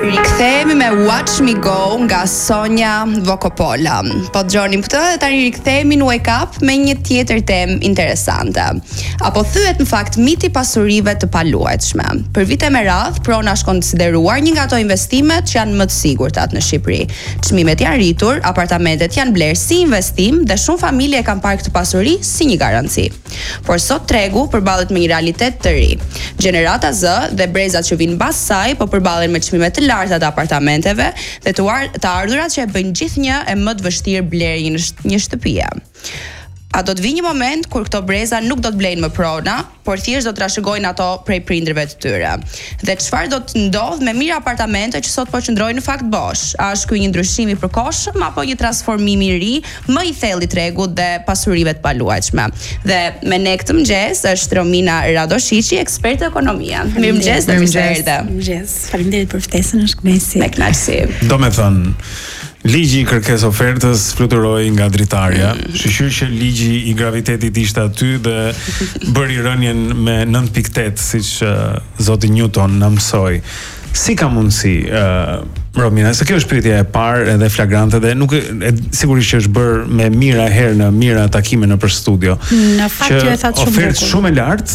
Rikthehemi me Watch Me Go nga Sonja Vokopola. Po dëgjoni këtë dhe tani rikthehemi në Wake Up me një tjetër temë interesante. Apo thyet në fakt miti pasurive të paluajtshme. Për vite me radhë, prona është konsideruar një nga ato investimet që janë më të sigurtat në Shqipëri. Çmimet janë rritur, apartamentet janë blerë si investim dhe shumë familje kanë parë këtë pasuri si një garanci. Por sot tregu përballet me një realitet të ri. Gjenerata Z dhe brezat që vinë mbas saj po përballen me çmime të larta të apartamenteve dhe të ardhurat që e bëjnë gjithnjë e më të vështirë blerje një shtëpie. A do të vijë një moment kur këto breza nuk do të blejnë më prona, por thjesht do të trashëgojnë ato prej prindërve të tyre. Dhe çfarë do të ndodh me mirë apartamente që sot po qëndrojnë në fakt bosh? A është ky një ndryshim i përkohshëm apo një transformim i ri më i thellë i tregut dhe pasurive të paluajtshme? Dhe me ne këtë mëngjes është Romina Radoshiqi, ekspert ekonomia. Mirëmëngjes dhe mirë se erdhe. Mirëmëngjes. Faleminderit për ftesën, është kënaqësi. Me kënaqësi. Domethënë, ligji i kërkesë ofertës fluturoi nga dritarja. Shqyr që ligji i gravitetit ishte aty dhe bëri rënien me 9.8, siç zoti Newton na mësoi. Si ka mundësi, Romina, se kjo është pyetja e parë edhe flagrante dhe nuk sigurisht që është bërë me mira herë në mira takime nëpër studio. Në fakt ju e thatë shumë. Ofertë shumë e lartë,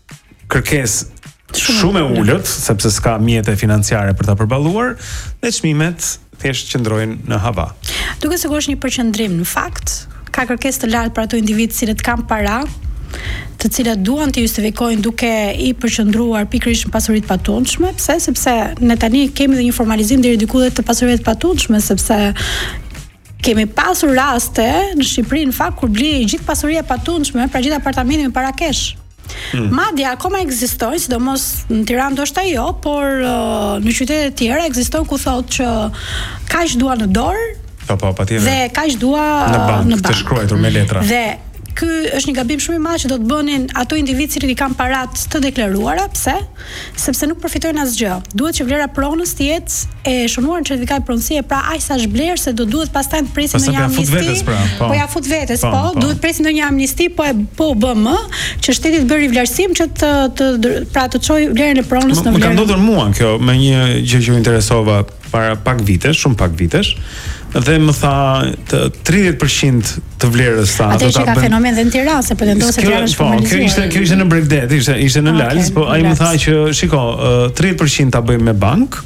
kërkesë shumë e ulët, sepse s'ka mjete financiare për ta përballuar, dhe çmimet thjesht qëndrojnë në hava. Duke se është një përqendrim në fakt, ka kërkesë të lartë për ato individë cilët kanë para, të cilat duan të justifikojnë duke i përqendruar pikërisht në pasuritë patundshme. Pse? Sepse ne tani kemi dhe një formalizim deri diku të pasurive të patundshme, sepse kemi pasur raste në Shqipëri në fakt kur blej gjithë pasuria e patundshme, pra gjithë apartamentet me para kesh. Madje akoma ekzistojnë, sidomos në Tiranë ndoshta jo, por në qytete të tjera ekziston ku thotë që kaq dua në dorë, patjetër. Dhe kaq dua në bank, të shkruar me letra. Dhe ky është një gabim shumë i madh që do të bënin ato individë që i kanë parat të deklaruara. Pse? Sepse nuk përfitojnë asgjë. Duhet që vlera pronës të jetë e shënuar në certifikat pronësie, pra aq sa është blerë se do duhet pastaj të presin ndonjë amnisti. Po ja fut vetes, po duhet presin ndonjë amnisti, po BM që shteti të bëri vlerësim që të çojë vlerën e pronës në vlerë. Më ka ndodhur mua kjo me një gjë që u interesova para shumë pak vitesh. Dhe më tha 30% të vlerës sa atë që ka fenomen dhe në Tiranë, se pretendon se Tirana është formalizuar. Kjo ishte në Bregdet, ishte në Lals, po ai më tha që shiko, 30% ta bëjmë me bank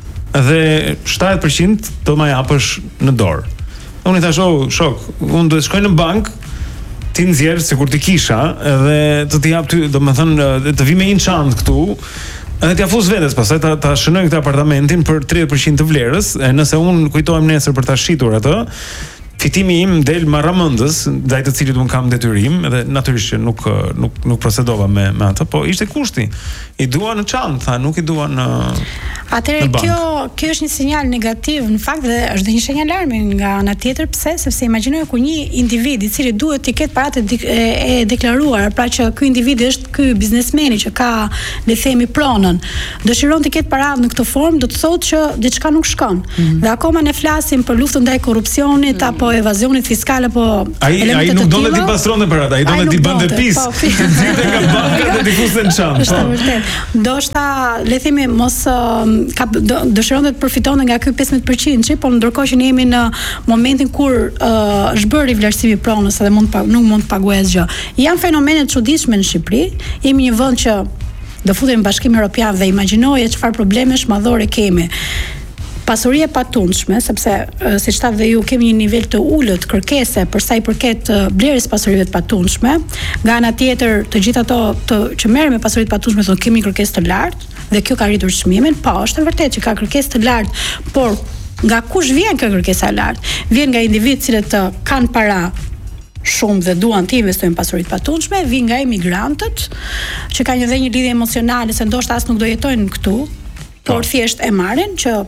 dhe 70% do ma japësh në dorë. Unë i thash, shok, unë do të shkoj në bank, ti nxjerr sikur ti kisha edhe të jap ty, domethënë të vi me një çantë këtu. Edhe t'ja fus vetes, pastaj ta shënoj këtë apartamentin për 30% të vlerës, e nëse unë kujtohem nesër për ta shitur atë, fitimi im del marramëndës, ndaj të cilit un kam detyrim, edhe natyrisht që nuk procedova me atë, po ishte kushti. I dua në çantë, tha, nuk i dua në. Atëherë kjo është një sinjal negativ në fakt dhe është një shenjë alarmi nga ana tjetër. Pse? Sepse imagjinoj kur një individ i cili duhet të ketë paratë e deklaruara, pra që ky individ është ky biznesmeni që ka, le të themi, pronën, dëshiron të ketë paratë në këtë formë, do të thotë që diçka nuk shkon. Dhe akoma ne flasim për luftën ndaj korrupsionit apo evazionit fiskal apo ai nuk donte ti pastronte për atë, ai donte ti bënte pis. Nxirte nga banka dhe ti fuste në çantë. Është vërtet. Ndoshta le të themi mos dëshiron të përfitonte nga ky 15%, por ndërkohë që ne jemi në momentin kur është bërë vlerësimi pronës dhe nuk mund të paguajë asgjë. Janë fenomene të çuditshme në Shqipëri. Jemi një vend që do futemi në Bashkimin Evropian dhe imagjinoje çfarë problemesh madhore kemi. Pasuria e patundshme, sepse siç thatë dhe ju kemi një nivel të ulët kërkese për sa i përket blerjes pasurive të patundshme. Nga ana tjetër, të gjithë ato që merren me pasuritë patundshme thonë kemi kërkesë të lartë dhe kjo ka rritur çmimin. Po, është vërtet që ka kërkesë të lartë, por nga kush vjen kjo kërkesa e lartë? Vjen nga individë cilët kanë para shumë dhe duan të investojnë pasuritë patundshme, vjen nga emigrantët që kanë edhe një lidhje emocionale se ndoshta as nuk do jetojnë këtu. Por thjesht e marrin që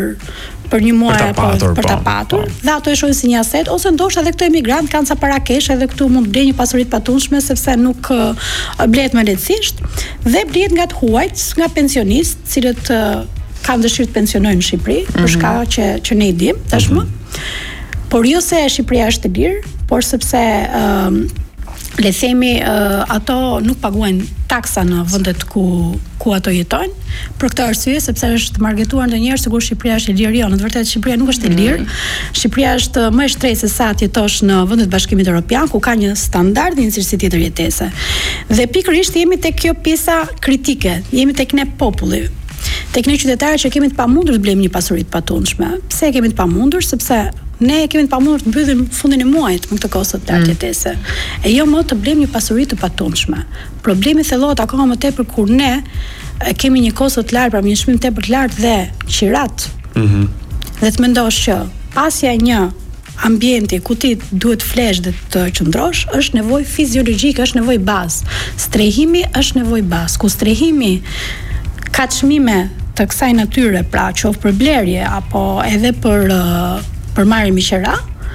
për një muaj apo për ta patur, dhe ato e shohin si një aset, ose ndoshta edhe këto emigrant kanë sa para kesh edhe këtu mund të blejnë një pasuri të patundshme sepse nuk blehet më lehtësisht dhe blihet nga të huajt, nga pensionistë, cilët kanë dëshirë të pensionojnë në Shqipëri, për shkak që ne i dim tashmë. Por jo se Shqipëria është e lirë, por sepse le themi ato nuk paguajnë taksa në vendet ku ato jetojnë. Për këtë arsye, sepse është marketuar ndonjëherë sikur Shqipëria është e lirë, jo, në të vërtetë Shqipëria nuk është e lirë. Shqipëria është më e shtrenjtë se sa të jetosh në vendet e Bashkimit Evropian, ku ka një standard një si tjetër jetese. Dhe pikërisht jemi tek kjo pjesa kritike, jemi tek ne populli. Tek ne qytetarët që kemi të pamundur të blejmë një pasuri të patundshme. Pse e kemi të pamundur? Sepse ne kemi të pamundur të mbyllim fundin e muajit me këtë kosto të lartë jetese. E jo më të blejmë një pasuri të patundshme. Problemi thellohet akoma më tepër kur ne kemi një kosto të lartë, pra një çmim tepër të lartë dhe qirat. Dhe të mendosh që pasja e një ambienti ku ti duhet flesh dhe të qëndrosh është nevojë fiziologjike, është nevojë bazë. Strehimi është nevojë bazë. Ku strehimi ka çmime të kësaj natyre, pra qoftë për blerje apo edhe për marrje me qira.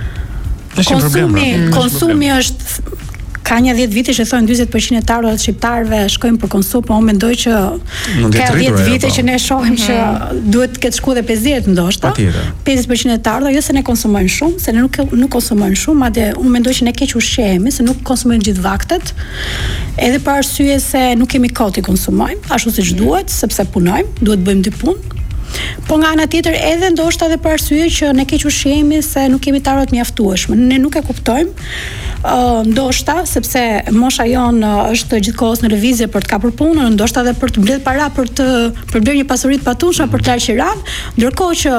Konsumi është ka një 10 vite që thonë 40% e tarëve shqiptarëve shkojnë për konsum, po unë mendoj që ka 10 vite që ne shohim që duhet të ketë shku dhe 50 ndoshta. 50% e tarëve, jo se ne konsumojmë shumë, se ne nuk konsumojmë shumë, madje unë mendoj që ne keq ushqehemi, se nuk konsumojmë gjithë vaktet, edhe për arsye se nuk kemi kohë të konsumojmë, ashtu siç duhet, sepse punojmë, duhet bëjmë dy punë. Po nga ana tjetër edhe ndoshta edhe për arsye që ne keq ushqehemi se nuk kemi tarot mjaftueshme. Ne nuk e kuptojmë. Ndoshta sepse mosha jon është gjithkohës në lëvizje për të kapur punën, ndoshta edhe për të mbledh para për bërë një pasuri të patundshme për të larë qiran, ndërkohë që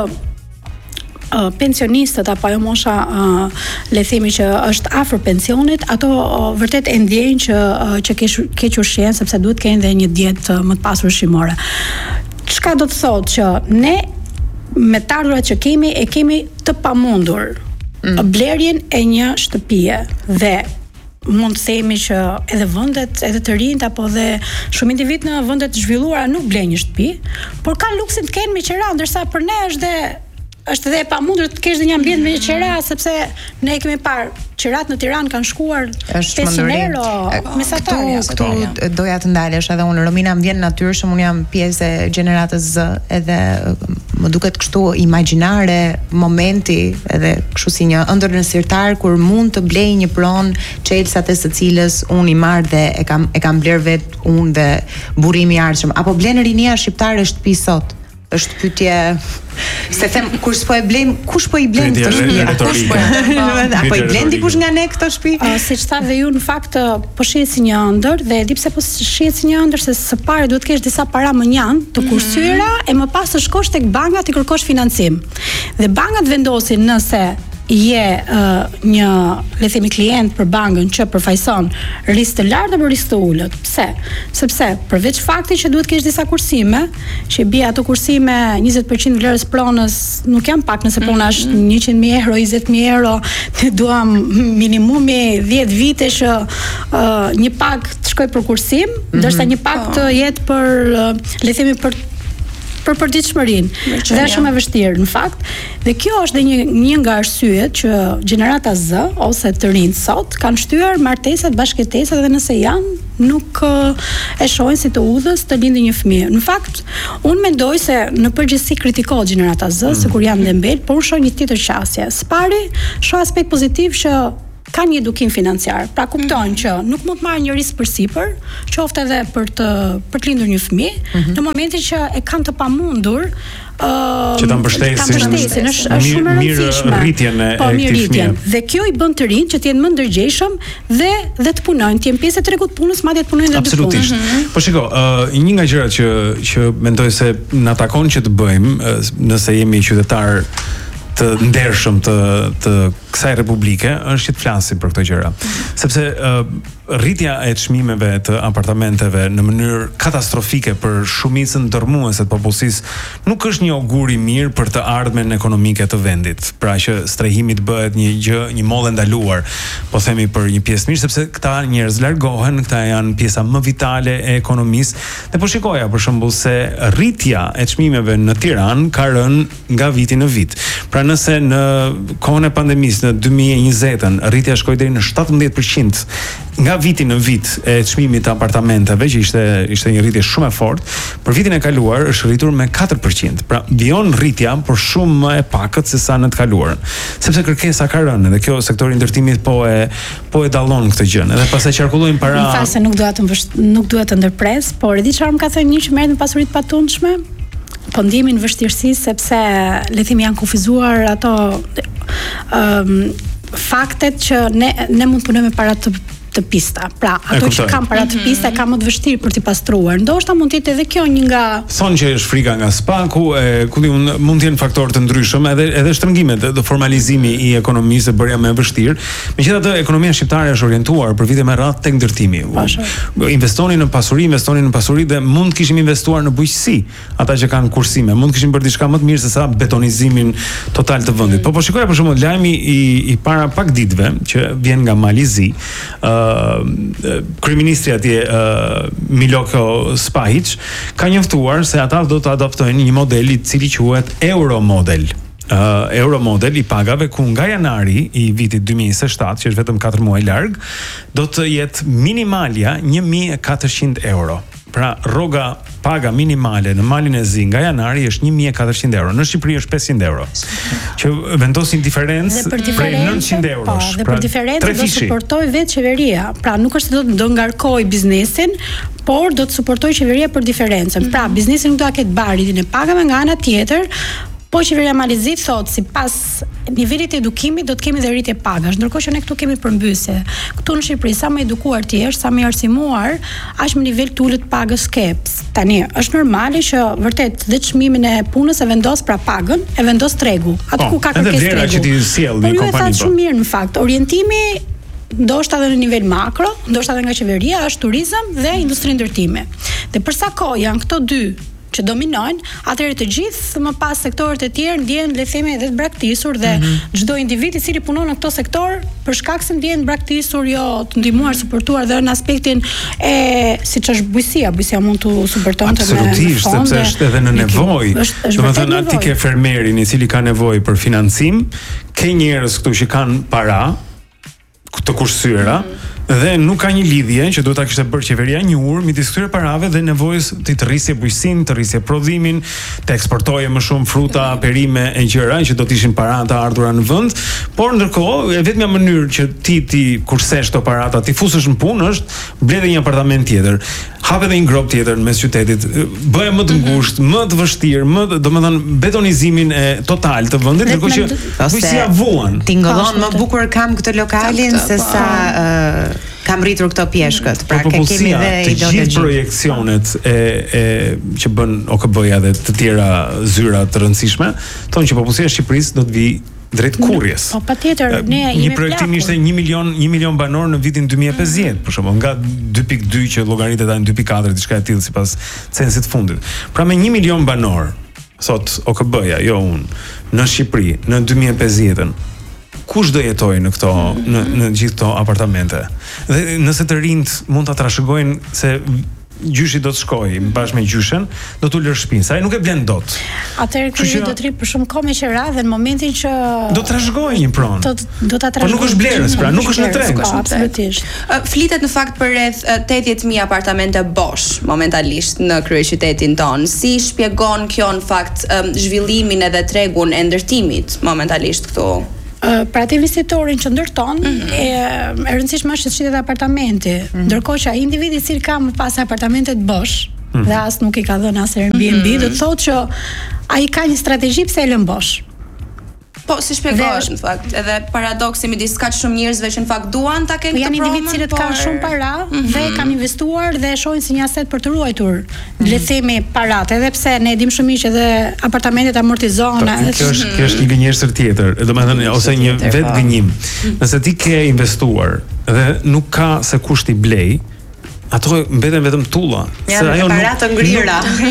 pensionistët apo ajo mosha le themi që është afër pensionit, ato vërtet e ndjejnë që keq ushqehen sepse duhet të kenë dhe një dietë më të pasur ushqimore. Çka do të thotë që ne me të ardhurat që kemi e kemi të pamundur blerjen e një shtëpie dhe mund të themi që edhe vendet, edhe të rinjt apo dhe shumë individ në vende të zhvilluara nuk blejnë një shtëpi, por kanë luksin të kenë me qira, ndërsa për ne është dhe e pamundur të kesh dhe një ambient me qira, sepse ne kemi parë qirat në Tiranë kanë shkuar 500 euro mesatarja. Këtu doja të ndalesh edhe unë, Romina, më vjen natyrshëm, unë jam pjesë e gjeneratës Z, edhe më duket kështu imagjinare momenti, edhe kështu si një ëndër nësirtar kur mund të blej një pronë çelsat e së cilës unë i marr dhe e kam bler vet unë dhe burrimi i ardhshëm, apo blen rinia shqiptare shtëpi sot? Është pyetje se them kur s'po e blejm, kush po i blen këtë shtëpi? Apo i blen dikush nga ne këtë shtëpi? Siç thash dhe ju, në fakt po shihet si një ëndër dhe e di pse po shihet si një ëndër, se së pari duhet të kesh disa para më njan të kursyera e më pas të shkosh tek banka të kërkosh financim. Dhe bankat vendosin nëse je një, le themi, klient për bankën që përfaqëson risk të lartë apo risk të ulët. Pse? Sepse përveç faktit që duhet kesh disa kursime, që bie ato kursime 20% vlerës pronës nuk janë pak, nëse prona është 100.000 euro, 20.000 euro, ne duam minimumi 10 vite që një pak të shkoj për kursim, ndërsa një pak të jetë për, le themi, për përditshmërinë. Dhe është shumë e vështirë në fakt. Dhe kjo është dhe një nga arsyet që gjenerata Z ose të rinjt sot kanë shtyer martesat, bashkëtesat dhe nëse janë nuk e shohin si të udhës të lindë një fëmijë. Në fakt, unë mendoj se në përgjithësi kritikohet gjenerata Z se kur janë ndembel, por unë shoh një tjetër qasje. Së pari, shoh aspekt pozitiv që ka një edukim financiar. Pra kuptojnë që nuk mund të marrë një risk përsipër, qoftë edhe për të lindur një fëmijë, në momentin që e kanë të pamundur që ta mbështesin, është shumë e rëndësishme rritjen e këtij fëmijë. Dhe kjo i bën të rinj që të jenë më ndërgjegjshëm dhe të punojnë, të jenë pjesë e tregut punës, madje të punojnë edhe në punë. Absolutisht. Po shiko, një nga gjërat që mendoj se na takon që të bëjmë, nëse jemi qytetar të ndershëm të kësaj republike, është që të flasim për këto gjëra. Sepse rritja e çmimeve të apartamenteve në mënyrë katastrofike për shumicën dërmuese të popullsisë nuk është një augur i mirë për të ardhmen ekonomike të vendit. Pra që strehimi të bëhet një mollë ndaluar, po themi për një pjesë mirë, sepse këta njerëz largohen, këta janë pjesa më vitale e ekonomisë. Dhe po shikoja për shembull se rritja e çmimeve në Tiranë ka rënë nga viti në vit. Pra nëse në kohën e pandemisë, në 2020-ën rritja shkoi deri në 17% nga viti në vit e çmimit të apartamenteve, që ishte një rritje shumë e fortë. Për vitin e kaluar është rritur me 4%. Pra vjen rritja, por shumë më e pakët se sa në të kaluarën. Sepse kërkesa ka rënë dhe kjo sektori i ndërtimit po e dallon këtë gjë. Edhe pastaj qarkullojnë para. Në fakt se nuk duhet të ndërpres, por e di çfarë më ka thënë një që merret me pasuritë patundshme. Po ndimin vështirësi sepse le të themi janë kufizuar ato faktet që ne mund të punojmë me para të pista. Pra, ato që kanë para të pista ka më të vështirë për t'i pastruar. Ndoshta mund të jetë edhe kjo një nga thonë që është frika nga spaku, mund të jenë faktorë të ndryshëm, edhe shtrëngimet, dhe formalizimi i ekonomisë bërja më e vështirë. Megjithatë, ekonomia shqiptare është orientuar për vite me radhë tek ndërtimi. Investonin në pasuri dhe mund të kishim investuar në bujqësi, ata që kanë kursime, mund të kishim bërë diçka më të mirë se sa betonizimin total të vendit. Po shikoja për shembull lajmi i para pak ditëve që vjen nga Malizi. Kryeministri atje Miloko Spahic ka njoftuar se ata do të adoptojnë një model i cili quhet Euro Model. Euro Model i pagave ku nga janari i vitit 2027, që është vetëm 4 muaj larg, do të jetë minimalja 1.400 euro. Pra rroga paga minimale në Malin e Zi nga janari është 1.400 euro. Në Shqipëri është 500 euro. Që vendosin diferencë prej 900 eurosh. Dhe për diferencë do suportoj vetë qeveria. Pra nuk është se do ngarkoj biznesin, por do të suportoj qeveria për diferencën. Pra biznesi nuk do ta ketë barritin e pagave, nga ana tjetër. Po qeveria Malizi thot sipas nivelit të edukimit do të kemi dhe rritje pagash, ndërkohë që ne këtu kemi përmbysje. Këtu në Shqipëri sa më edukuar ti je, sa më i arsimuar, aq më nivel të ulët pagës ke. Tani është normale që vërtet dhe çmimin e punës e vendos pra pagën, e vendos tregu. Atë ku ka kërkesë tregu. Që ti sjell në kompani. Shumë mirë në fakt. Orientimi ndoshta edhe në nivel makro, ndoshta edhe nga qeveria është turizëm dhe industri ndërtimi. Dhe për sa kohë janë këto dy që dominojnë, atëherë të gjithë më pas sektorët e tjerë ndjehen le të themi edhe të braktisur dhe çdo individ i cili punon në këtë sektor për shkak se ndjehen braktisur, jo të ndihmuar, suportuar dhe në aspektin e siç është bujësia mund të suportonte me fonde. Absolutisht, sepse është edhe në nevojë. Domethënë aty ke fermerin i cili ka nevojë për financim, ke njerëz këtu që kanë para të kursyera dhe nuk ka një lidhje që duhet ta kishte bërë qeveria një urë midis këtyre parave dhe nevojës të rrisje bujqësinë, të rrisje prodhimin, të eksportoje më shumë fruta, perime e gjëra që do të ishin para të ardhura në vend, por ndërkohë e vetmja mënyrë që ti kursesh këto parata, ti fusesh në punë është bledhe një apartament tjetër, hape dhe një grop tjetër në mes qytetit, bëje më të ngushtë, më të vështirë, domethënë betonizimin e total të vendit, ndërkohë që bujqësia vuan. Tingëllon më bukur kam këtë lokalin se sa kam rritur këto pjeshkët. Pra kemi dhe të gjithë projekcionet që bën OKB-ja dhe të tjera zyra të rëndësishme, thonë që popullsia e Shqipërisë do të vi drejt kurrjes. Po patjetër, ne jemi një projektim ishte 1 milion banor në vitin 2050, për shembull, nga 2.2 që llogaritet tani 2.4 diçka e tillë sipas censit fundit. Pra me 1 milion banor, thot OKB-ja, jo unë, në Shqipëri në 2050-ën, kush do jetojë në këto në gjithë këto apartamente? Dhe nëse të rinjt mund ta trashëgojnë se gjyshi do të shkojë bashkë me gjyshen, do t'u lërë shtëpinë. Sa ai nuk e blen dot. Atëherë ky do të rri për shumë kohë me qira dhe në momentin që do të trashëgojë një pronë. Do ta trashëgojë. Po nuk është blerës, pra nuk është në treg. Absolutisht. Flitet në fakt për rreth 80.000 apartamente bosh momentalisht në kryeqytetin ton. Si shpjegon kjo në fakt zhvillimin edhe tregun e ndërtimit momentalisht këtu? Pra te investitorin që ndërton, e rëndësishme është shitjet e apartamenti, ndërkohë që ai individi i cili ka më pas apartamentet bosh, dhe as nuk i ka dhënë as Airbnb, do të thotë që ai ka një strategji pse e lën bosh. Po, si shpjegohet në fakt, edhe paradoksi midis kaq shumë njerëzve që në fakt duan ta kenë këtë janë individë cilët kanë shumë para dhe kanë investuar dhe e shohin si një aset për të ruajtur, le të themi paratë, edhe pse ne dim shumë mirë edhe apartamentet amortizona. Kjo është një gënjeshtër tjetër, domethënë ose një vetë gënjim. Nëse ti ke investuar dhe nuk ka se kush ti blej, ato mbeten vetëm tulla. Se ajo para të ngrira.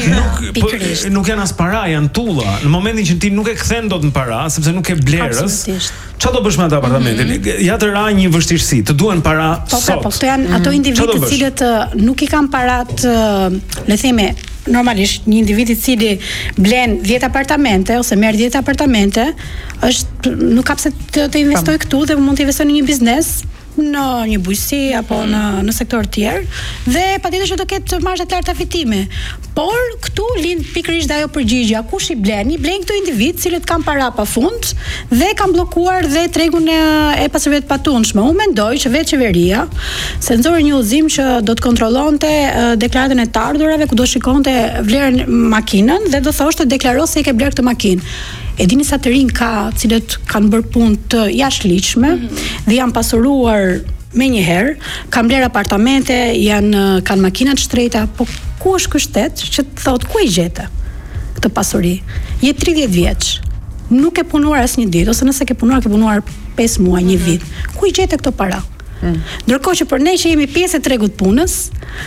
Nuk janë as para, janë tulla. Në momentin që ti nuk e kthen dot në para, sepse nuk ke blerës, çfarë do bësh me atë apartamentin? Ja të ra një vështirësi, të duan para sot. Po këto janë ato individë të cilët nuk i kanë parat, le të themi, normalisht një individ I cili blen 10 apartamente ose merr 10 apartamente, nuk ka pse të investoj këtu dhe mund të investoj në një biznes, në një bujqësi apo në sektor të tjerë dhe patjetër që do ketë marzhe të larta fitimi. Por këtu lind pikërisht ajo përgjigje, kush I blen? I blen këto individ cilët kanë para pafund dhe kanë bllokuar dhe tregun e pasurive të patundshme. Unë mendoj që vetë qeveria se nxori një udhëzim që do të kontrollonte deklaratën e të ardhurave, ku do shikonte vlerën makinën dhe do thoshte deklaro se I ke bler këtë makinë. E dini sa të rinj ka cilët kanë bërë punë të jashtëligjshme dhe janë pasuruar me njëherë, kanë bler apartamente, kanë makina të shtrejta, po ku është ky shtet që të thotë ku I gjete këtë pasuri? Je 30 vjeç, nuk e punuar asnjë ditë, ose nëse ke punuar 5 muaj, një vit. Ku I gjete këto para? Ndërkohë që për ne që jemi pjesë e tregut punës,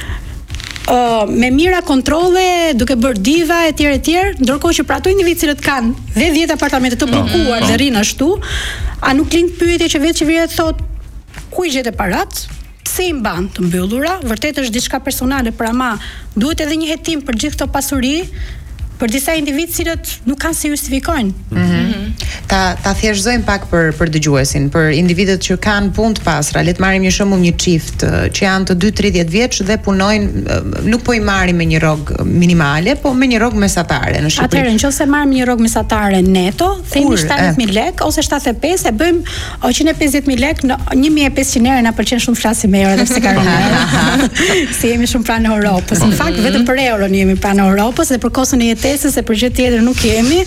me mira kontrolle, duke bërë diva etj, ndërkohë që për ato individ cilët kanë dhe 10 apartamente të bllokuar dhe rrin ashtu, a nuk lind pyetje që vetë qeveria thotë ku I gjete parat? Pse I mban të mbyllura? Vërtet është diçka personale, por ama duhet edhe një hetim për gjithë këto pasuri për disa individ cilët nuk kanë si justifikojnë. Ta thjeshtëzojmë pak për dëgjuesin, për individët që kanë punë të pastra. Le të marrim një shembull, një çift që janë të 2-30 vjeç dhe punojnë, nuk po I marrim me një rrogë minimale, po me një rrogë mesatare në Shqipëri. Atëherë, nëse marrim një rrogë mesatare neto, themi 70.000 lek ose 75, e bëjmë 150.000 lek në 1.500 euro. Na pëlqen shumë flasim me euro, sepse ka rënë. Se jemi shumë pranë Europës. Në fakt, vetëm për euron jemi pranë Europës dhe për kostën e jetesës e për gjë tjetër nuk jemi.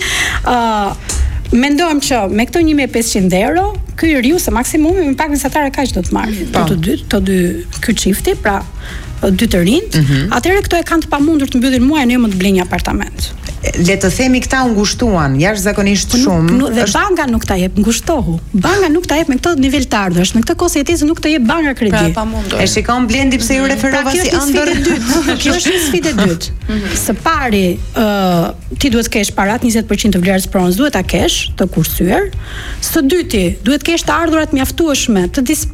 Mendojmë që me këto 1.500 euro, ky riu se maksimumi me pak mesatare kaq do të marrë. Të dy ky çifti, pra dy të rinjt, atëherë këto e kanë të pamundur të mbyllin muajin jo më të blejnë një apartament. Le të themi këta u ngushtuan jashtëzakonisht shumë. Dhe banka nuk ta jep, ngushtohu. Banka nuk ta jep me këtë nivel të ardhurës, me këtë kohë jetesë nuk të jep banka kredi. Pra pamundur. E shikon Blendi pse ju referova si ëndër. Kjo është një sfidë e dytë. Së pari, ti duhet të kesh parat 20% të vlerës pronës, duhet ta kesh të kursyer. Së dyti, duhet të kesh të ardhurat mjaftueshme,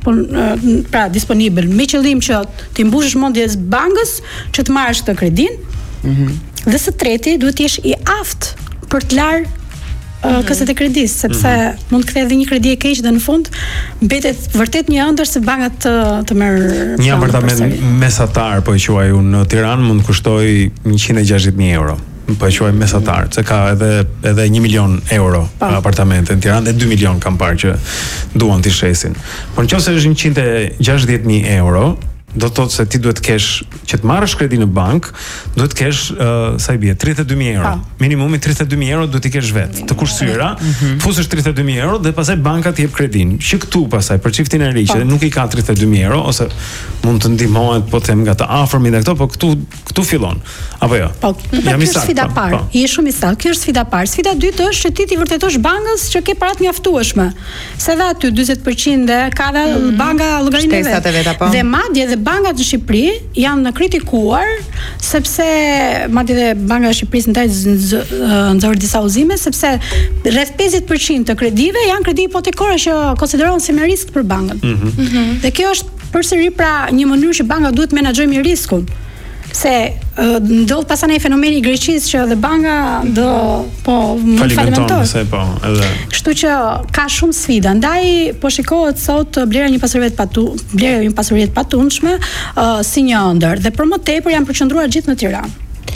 disponibël, me qëllim që ti mbushësh mendjes bankës që të marrësh këtë kredin. Dhe së treti, duhet të jesh I aftë për të larë kësët e kredis, sepse mund të kthej edhe një kredi e keq dhe në fund mbetet vërtet një ëndër se bankat të merr një apartament mesatar, po e quaj unë në Tiranë, mund të kushtoj 160.000 euro. Po e quaj mesatar, se ka edhe 1 milion euro apartamente në Tiranë dhe 2 milion kam parë që duan t'i shesin. Por nëse është 160.000 euro, do të thotë se ti duhet të kesh që të marrësh kredi në bank, duhet të kesh sa I bie 32.000 euro. Minimumi 32.000 euro duhet I kesh vetë të kursyera, fusësh 32.000 euro dhe pastaj banka të jep kredin. Që këtu pastaj për çiftin e ri që nuk I ka 32.000 euro ose mund të ndihmohet po them nga të afërmit dhe këto, po këtu fillon. Apo jo? Po, jam I saktë. Sfida parë. Je shumë I saktë. Kjo është sfida parë. Sfida dytë është që ti të vërtetosh bankës që ke parat mjaftueshme. Se dha aty 40% dhe ka dha banka llogarinë vet. Dhe madje dhe bankat në Shqipëri janë në kritikuar sepse madje dhe banka e Shqipërisë nxorë disa udhëzime sepse rreth 50% të kredive janë kredi hipotekore që konsiderohen si me risk për bankën. Dhe kjo është përsëri pra një mënyrë që banka duhet menaxhojë mirë riskun. Se ndodh pastaj fenomeni I Greqisë që dhe banka do falimenton se po edhe. Kështu që ka shumë sfida. Ndaj po shikohet sot blera një pasurive të patundshme si një ëndër dhe për më tepër janë përqendruar gjithë në Tiranë.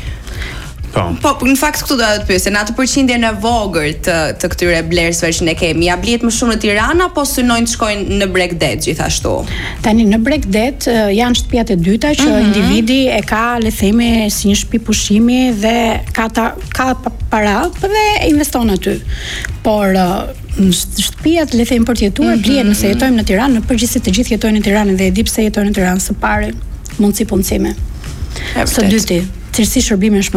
Po, në fakt këtu do të pyesë, në atë përqindjen e vogël të këtyre blerësve që ne kemi, ja blihet më shumë në Tiranë apo synojnë të shkojnë në Bregdet gjithashtu? Tani në Bregdet janë shtëpiat e dyta që individi e ka, le themi, si një shtëpi pushimi dhe ka para dhe investon aty. Por shtëpiat, le themi, për të jetuar blihen nëse jetojmë në Tiranë, në përgjithësi të gjithë jetojnë në Tiranë dhe e di pse jetojnë në Tiranë së pari, mundësi punësime. Së dyti, cilësi shërbime është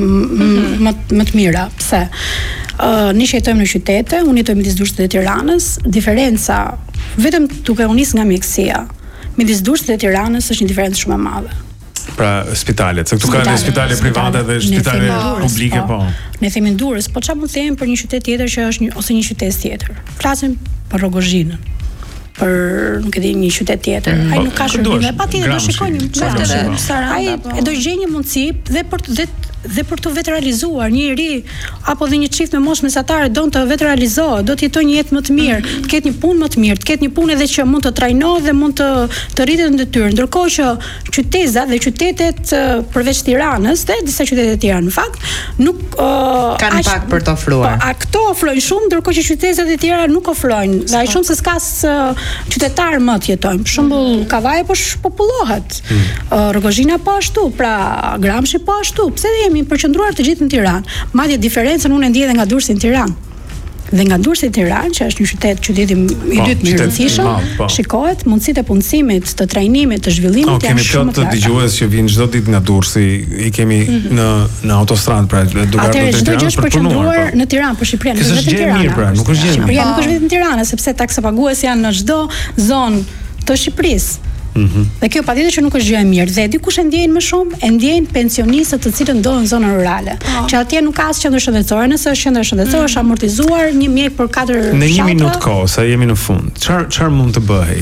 më të mira. Pse? Ne jetojmë në qytete, unë jetoj midis Durrësit dhe Tiranës. Diferenca vetëm duke u nis nga mjekësia, midis Durrësit dhe Tiranës është një diferencë shumë e madhe. Pra spitalet, se këtu ka spitale private dhe spitale publike, po. Ne themi Durrës, po çfarë mund të themi për një qytet tjetër që është ose një qytet tjetër? Flasim për Rogozhinën. Për nuk e di një qytet tjetër. Ai nuk ka shërbime, patjetër do shikojmë. Ai do gjejë një mundësi dhe dhe për të vetë realizuar një njerëz apo dhe një çift me moshë mesatare don të vetë realizohet, do të jetojë një jetë më të mirë, të ketë një punë më të mirë, të ketë një punë edhe që mund të trajnohet dhe mund të rritet në detyrë. Ndërkohë që qytetet dhe qytetet përveç Tiranës dhe disa qytete të tjera në fakt nuk kanë pak për të ofruar. Po, këto ofrojnë shumë, ndërkohë që qytetet e tjera nuk ofrojnë. Dhe ai shumë se s'ka qytetar më të jetojnë. Për shembull, Kavaja po shpopullohet. Rogozhina po ashtu, pra Gramshi po ashtu. Pse jemi përqendruar të gjithë në Tiranë? Madje diferencën unë e ndjej edhe nga Durrësi në Tiranë. Dhe nga Durrësi në Tiranë, që është një qyteti i dytë më i rëndësishëm, shikohet mundësitë e punësimit, të trajnimit, të zhvillimit janë shumë të larta. Kemi plot të dëgjues që vinë çdo ditë nga Durrësi, i kemi në autostradë, pra duke ardhur në Tiranë për të punuar në Tiranë, për Shqipërinë, nuk është vetëm Tiranë. Pra, nuk është gjë mirë. Shqipëria nuk është vetëm Tirana, sepse taksapagues janë në çdo zonë të Shqipërisë. Dhe kjo patjetër që nuk është gjë e mirë. Dhe dikush e ndjejnë më shumë, e ndjejnë pensionistët të cilët ndodhen në zonën rurale. Që atje nuk ka as qendër shëndetësore, nëse është qendër shëndetësore është amortizuar një mjek për 4 fshatra. Në 1 minutë kohë, sa jemi në fund. Çfarë mund të bëhej?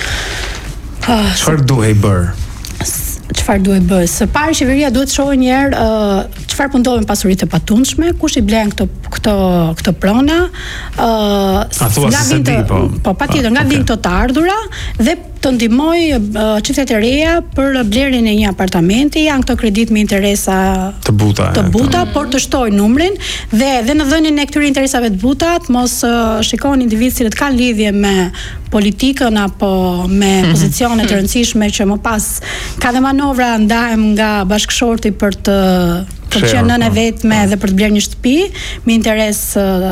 Çfarë duhej bër? Çfarë duhet bëj? Së pari qeveria duhet të shohë një herë çfarë po ndodhen pasuritë e patundshme, kush i blen këto prona, nga vin po patjetër nga vin këto të ardhura dhe të ndihmoj çiftet e reja për blerjen e një apartamenti, janë këto kredit me interesa të buta, por të shtojnë numrin dhe në dhënien e këtyre interesave të buta, mos shikoni individë që kanë lidhje me politikën apo me pozicione të rëndësishme që më pas ka dhe manovra ndahem nga bashkëshorti për të qenë nënë e vetme dhe për të blerë një shtëpi me interes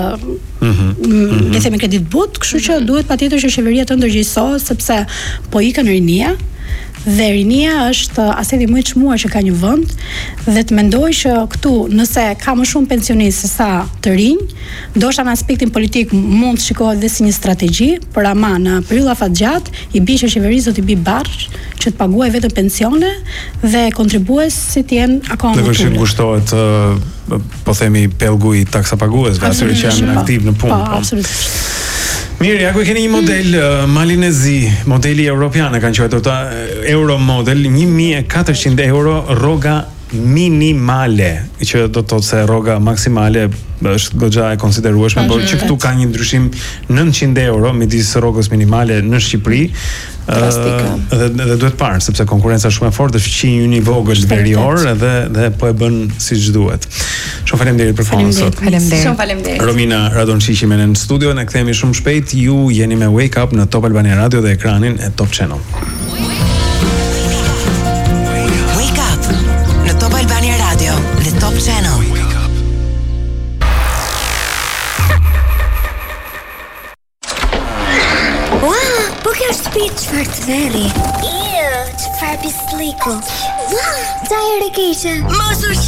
le themi kredit but, kështu që duhet patjetër që qeveria të ndërgjegjësohet sepse po ikën rinia dhe rinia është aseti më i çmuar që ka një vend dhe të mendoj që këtu nëse ka më shumë pensionistë se sa të rinj, ndoshta në aspektin politik mund të shikohet dhe si një strategji, por ama në periudha afatgjat i bie që qeverisë do të bëj barsh që të paguajë vetëm pensione dhe kontribuesit të jenë akoma më të ulët. Kushtohet po themi pellgu i taksapaguesve, atyre që janë aktiv në punë. Po, absolutisht. Mirë, ja ku keni një model Malinezi, modeli evropian e kanë quajtur ta Euro Model, 1400 euro rroga minimale, që do të thotë se rroga maksimale është goxha e konsiderueshme, por që këtu ka një ndryshim 900 euro midis rrogës minimale në Shqipëri. Dhe duhet parë sepse konkurenca është shumë e fortë, është fqinjë një vogël verior dhe po e bën siç duhet. Shumë faleminderit për kohën sot. Shumë faleminderit. Romina Radonçiçi me në studio, ne kthehemi shumë shpejt. Ju jeni me Wake Up në Top Albania Radio dhe ekranin e Top Channel. Wake Up në Top Albania Radio dhe Top Channel. Po kjo shtëpi çfarë të veri? Çfarë pisliku? Ua, ta ere keqe. Mos u